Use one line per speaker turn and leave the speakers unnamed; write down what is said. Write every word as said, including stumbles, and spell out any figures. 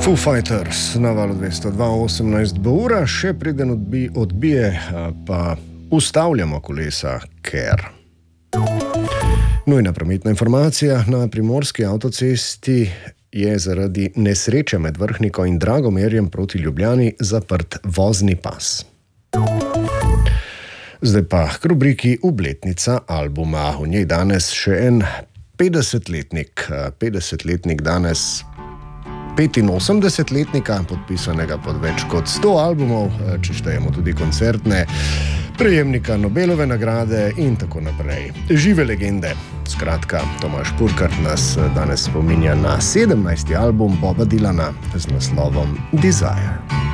Foo Fighters na valu dvesto dva osemnajst bo ura, še preden odbi, odbije, pa ustavljamo kolesa, ker. Nujna prometna informacija: na primorski avtocesti je zaradi nesreče med Vrhniko in Dragomerjem proti Ljubljani zaprt vozni pas. Zdaj pa k rubriki Obletnica albuma. V njej danes še en petdesetletnik, petdesetletnik danes petinosemdesetletnika, podpisanega pod več kot sto albumov, če štejemo tudi koncertne, prejemnika Nobelove nagrade in tako naprej. Žive legende. Skratka, Tomaž Purkart nas danes spominja na sedemnajsti album Boba Dylana z naslovom Desire.